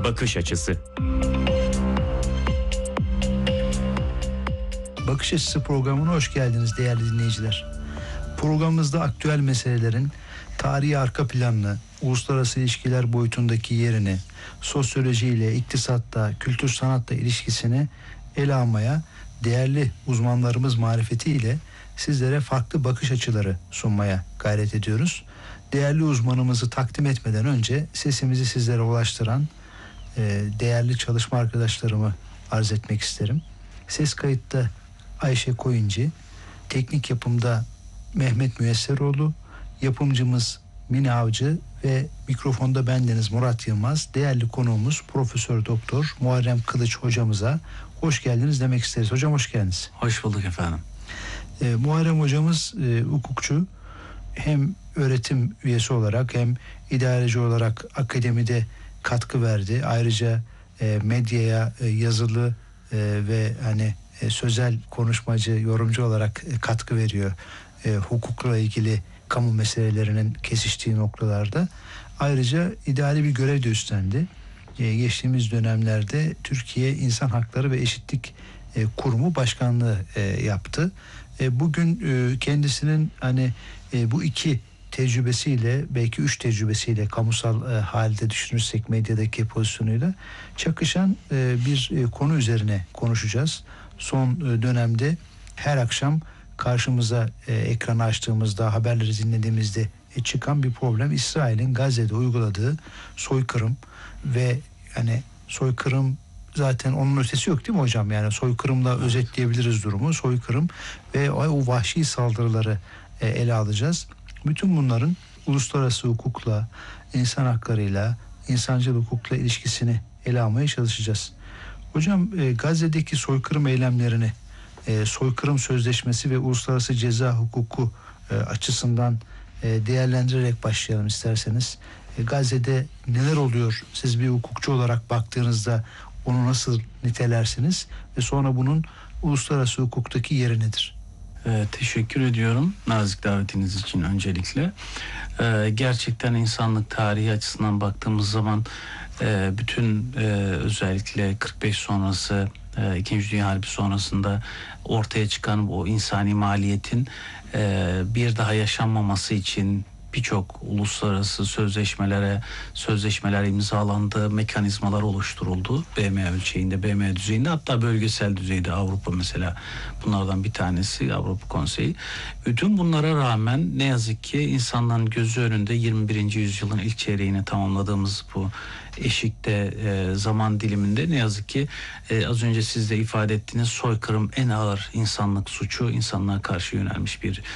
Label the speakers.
Speaker 1: bakış açısı.
Speaker 2: Bakış Açısı programına hoş geldiniz değerli dinleyiciler. Programımızda aktüel meselelerin tarihi arka planını, uluslararası ilişkiler boyutundaki yerini, sosyolojiyle, iktisatla, kültür sanatla ilişkisini ele almaya, değerli uzmanlarımız marifetiyle sizlere farklı bakış açıları sunmaya gayret ediyoruz. Değerli uzmanımızı takdim etmeden önce sesimizi sizlere ulaştıran değerli çalışma arkadaşlarımı arz etmek isterim. Ses kayıtta Ayşe Koyuncu, teknik yapımda Mehmet Müyesseroğlu, yapımcımız Mine Avcı ve mikrofonda bendeniz Murat Yılmaz. Değerli konuğumuz Profesör Doktor Muharrem Kılıç hocamıza hoş geldiniz demek isteriz. Hocam hoş geldiniz.
Speaker 3: Hoş bulduk efendim.
Speaker 2: Muharrem hocamız hukukçu, hem öğretim üyesi olarak hem idareci olarak akademide katkı verdi. Ayrıca medyaya yazılı ve sözel konuşmacı, yorumcu olarak katkı veriyor. Hukukla ilgili kamu meselelerinin kesiştiği noktalarda. Ayrıca idari bir görev de üstlendi. Geçtiğimiz dönemlerde Türkiye İnsan Hakları ve Eşitlik Kurumu Başkanlığı yaptı. Bugün kendisinin bu iki tecrübesiyle, belki üç tecrübesiyle, kamusal halde düşünürsek medyadaki pozisyonuyla çakışan bir konu üzerine konuşacağız. Son dönemde her akşam karşımıza ekranı açtığımızda, haberleri dinlediğimizde çıkan bir problem, İsrail'in Gazze'de uyguladığı soykırım ve soykırım zaten onun ötesi yok değil mi hocam? Yani soykırımla özetleyebiliriz durumu. Soykırım ve o vahşi saldırıları ele alacağız. Bütün bunların uluslararası hukukla, insan haklarıyla, insancıl hukukla ilişkisini ele almaya çalışacağız. Hocam Gazze'deki soykırım eylemlerini, soykırım sözleşmesi ve uluslararası ceza hukuku açısından değerlendirerek başlayalım isterseniz. Gazze'de neler oluyor? Siz bir hukukçu olarak baktığınızda onu nasıl nitelersiniz? Ve sonra bunun uluslararası hukuktaki yeri nedir?
Speaker 3: Teşekkür ediyorum nazik davetiniz için öncelikle. Gerçekten insanlık tarihi açısından baktığımız zaman bütün özellikle 45 sonrası, İkinci Dünya Harbi sonrasında ortaya çıkan o insani maliyetin bir daha yaşanmaması için birçok uluslararası sözleşmeler imzalandı, mekanizmalar oluşturuldu. BM ölçeğinde, BM düzeyinde, hatta bölgesel düzeyde Avrupa mesela bunlardan bir tanesi, Avrupa Konseyi. Bütün bunlara rağmen ne yazık ki insanların gözü önünde 21. yüzyılın ilk çeyreğini tamamladığımız bu eşikte zaman diliminde ne yazık ki az önce siz de ifade ettiğiniz soykırım en ağır insanlık suçu, insanlığa karşı yönelmiş bir